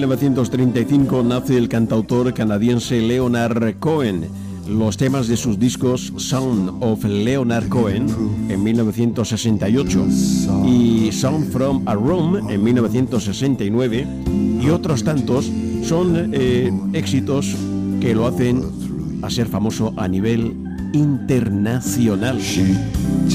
1935 nace el cantautor canadiense Leonard Cohen. Los temas de sus discos Sound of Leonard Cohen en 1968 y Sound from a Room en 1969 y otros tantos son éxitos que lo hacen a ser famoso a nivel internacional.